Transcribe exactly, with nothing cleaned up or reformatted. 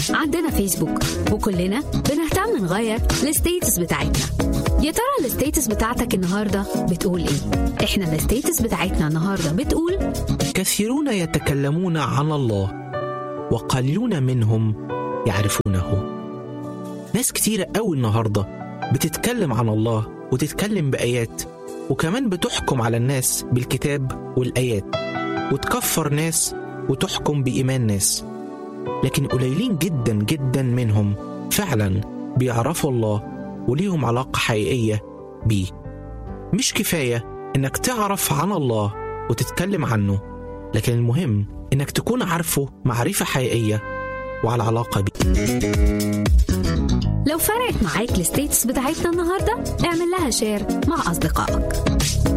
عندنا فيسبوك وكلنا بنهتم نغير الستيتس بتاعتنا. يا ترى الستيتس بتاعتك النهاردة بتقول ايه؟ احنا الستيتس بتاعتنا النهاردة بتقول: كثيرون يتكلمون عن الله وقليلون منهم يعرفونه. ناس كتيرة قوي النهاردة بتتكلم عن الله وتتكلم بآيات، وكمان بتحكم على الناس بالكتاب والآيات، وتكفر ناس وتحكم بإيمان ناس، لكن قليلين جدا جدا منهم فعلا بيعرفوا الله وليهم علاقة حقيقية بيه. مش كفاية إنك تعرف عن الله وتتكلم عنه، لكن المهم إنك تكون عارفه معرفة حقيقية وعلى علاقة بيه. لو فرقت معاك الستيتس بتاعتنا النهاردة، اعمل لها شير مع أصدقائك.